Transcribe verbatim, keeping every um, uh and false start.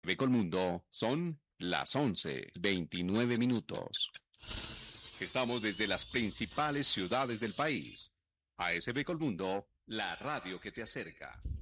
Ve Colmundo, son las once veintinueve minutos. Estamos desde las principales ciudades del país. A S B Colmundo, la radio que te acerca.